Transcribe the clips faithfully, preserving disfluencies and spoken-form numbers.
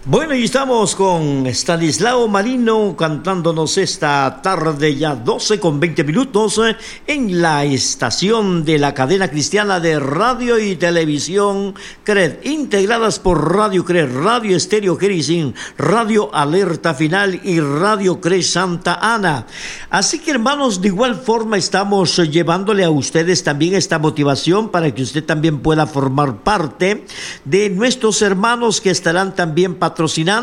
Bueno, y estamos con Stanislao Marino cantándonos esta tarde ya doce con veinte minutos eh, en la estación de la cadena cristiana de radio y televisión C R E D, integradas por Radio C R E D, Radio Estéreo Jericín, Radio Alerta Final y Radio C R E Santa Ana. Así que, hermanos, de igual forma estamos eh, llevándole a ustedes también esta motivación para que usted también pueda formar parte de nuestros hermanos que estarán también patrocinando.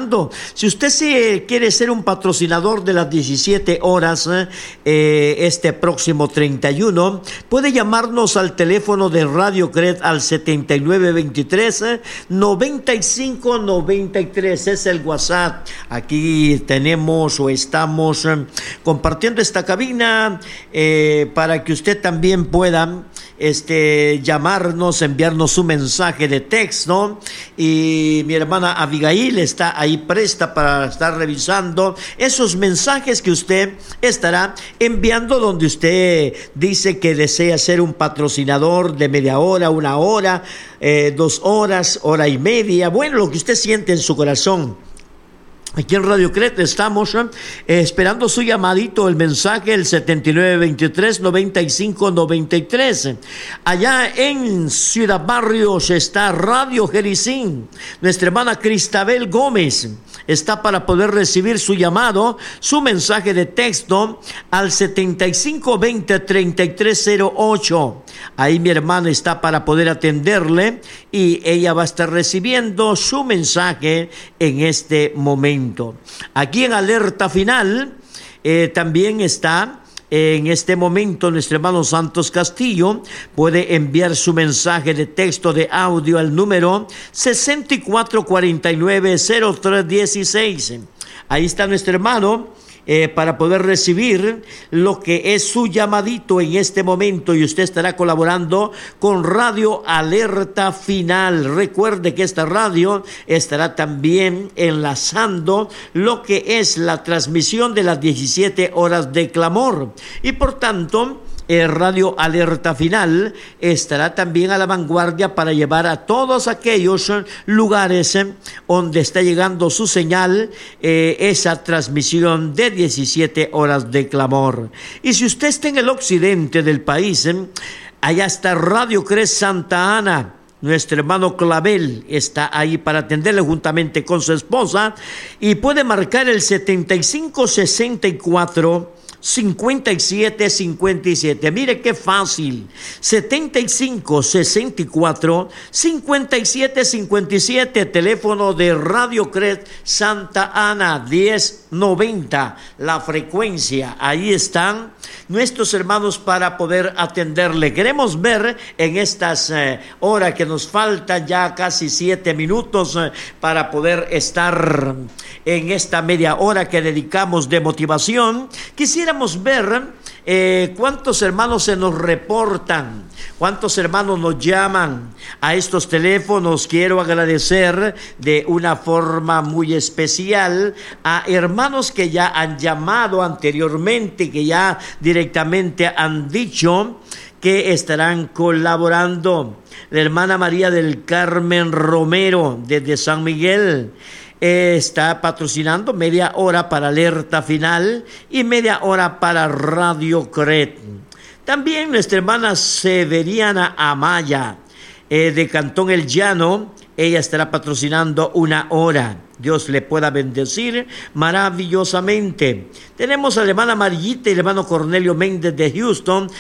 Si usted se quiere ser un patrocinador de las diecisiete horas eh, este próximo treinta y uno, puede llamarnos al teléfono de Radio C R E D al setenta y nueve veintitrés noventa y cinco noventa y tres, es el WhatsApp. Aquí tenemos o estamos eh, compartiendo esta cabina eh, para que usted también pueda este, llamarnos, enviarnos su mensaje de texto, y mi hermana Abigail está ahí presta para estar revisando esos mensajes que usted estará enviando, donde usted dice que desea ser un patrocinador de media hora, una hora, eh, dos horas, hora y media, bueno, lo que usted siente en su corazón. Aquí en Radio C R E D estamos eh, esperando su llamadito, el mensaje, el setenta y nueve veintitrés noventa y cinco noventa y tres. Allá en Ciudad Barrios está Radio Jericín. Nuestra hermana Cristabel Gómez está para poder recibir su llamado, su mensaje de texto al setenta y cinco veinte treinta y tres cero ocho. Ahí mi hermana está para poder atenderle y ella va a estar recibiendo su mensaje en este momento. Aquí en Alerta Final eh, también está en este momento nuestro hermano Santos Castillo. Puede enviar su mensaje de texto, de audio al número sesenta y cuatro cuarenta y nueve cero tres dieciséis. Ahí está nuestro hermano Eh, para poder recibir lo que es su llamadito en este momento, y usted estará colaborando con Radio Alerta Final. Recuerde que esta radio estará también enlazando lo que es la transmisión de las diecisiete horas de clamor, y por tanto Eh, Radio Alerta Final estará también a la vanguardia para llevar a todos aquellos eh, lugares eh, donde está llegando su señal, eh, esa transmisión de diecisiete horas de clamor. Y si usted está en el occidente del país, eh, allá está Radio C R E Santa Ana. Nuestro hermano Clavel está ahí para atenderle juntamente con su esposa, y puede marcar el setenta y cinco sesenta y cuatro cincuenta y siete cincuenta y siete. Mire qué fácil. setenta y cinco sesenta y cuatro cincuenta y siete cincuenta y siete, teléfono de Radio C R E D Santa Ana, diez noventa, la frecuencia. Ahí están nuestros hermanos para poder atenderle. Queremos ver en estas eh, horas que nos faltan ya casi siete minutos eh, para poder estar en esta media hora que dedicamos de motivación. Quisiéramos ver eh, cuántos hermanos se nos reportan, cuántos hermanos nos llaman a estos teléfonos. Quiero agradecer de una forma muy especial a hermanos que ya han llamado anteriormente, que ya directamente han dicho que estarán colaborando. La hermana María del Carmen Romero desde San Miguel está patrocinando media hora para Alerta Final y media hora para Radio C R E D. También nuestra hermana Severiana Amaya eh, de Cantón El Llano, ella estará patrocinando una hora. Dios le pueda bendecir maravillosamente. Tenemos a la hermana Marillita y el hermano Cornelio Méndez de Houston